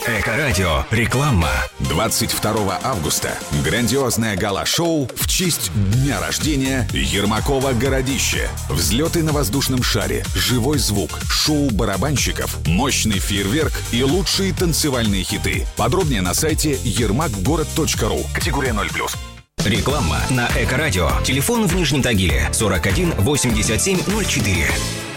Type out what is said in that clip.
Эко-радио. Реклама. 22 августа. Грандиозное гала-шоу в честь дня рождения Ермакова «Городище». Взлеты на воздушном шаре, живой звук, шоу барабанщиков, мощный фейерверк и лучшие танцевальные хиты. Подробнее на сайте yermakgorod.ru. Категория 0+. Реклама на Эко-радио. Телефон в Нижнем Тагиле 41 87 04.